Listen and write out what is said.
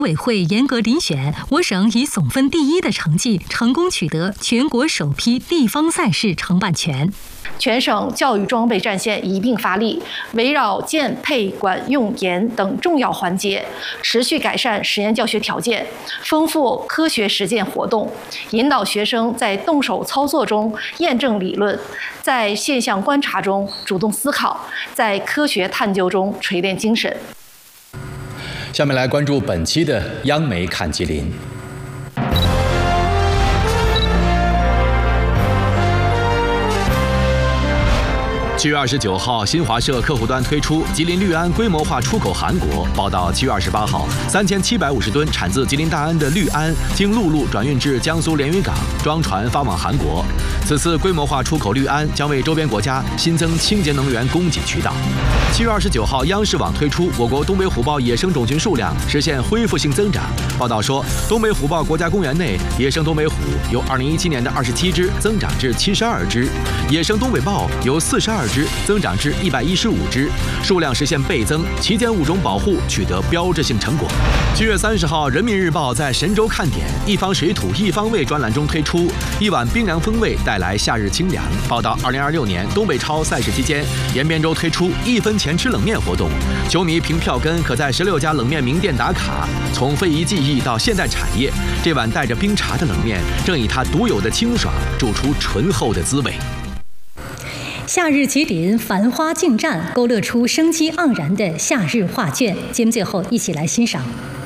委会严格遴选，我省以总分第1的成绩，成功取得全国首批地方赛事承办权。 全省教育装备战线一并发力，围绕建、配、管、用、研等重要环节，持续改善实验教学条件，丰富科学实践活动，引导学生在动手操作中验证理论，在现象观察中主动思考，在科学探究中锤炼精神。 下面来关注本期的央媒看吉林。7月29号，新华社客户端推出吉林绿安规模化出口韩国。报道7月28号，3750吨产自吉林大安的绿安经陆路转运至江苏连云港，装船发往韩国。此次规模化出口绿安将为周边国家新增清洁能源供给渠道。7月29号，央视网推出我国东北虎豹野生种群数量实现恢复性增长。报道说，东北虎豹国家公园内野生东北虎由2017年的27只增长至72只，野生东北豹由42只增长至115只，数量实现倍增，旗舰物种保护取得标志性成果。7月30号，人民日报在神州看点一方水土一方味专栏中推出一碗冰凉风味带来夏日清凉。报道2026年东北超赛事期间，延边州推出1分钱吃冷面活动，球迷凭票根可在16家冷面名店打卡。从非遗技艺到现代产业，这碗带着冰茶的冷面正以它独有的清爽煮出醇厚的滋味。 夏日吉林繁花竞绽，勾勒出生机盎然的夏日画卷。节目最后一起来欣赏。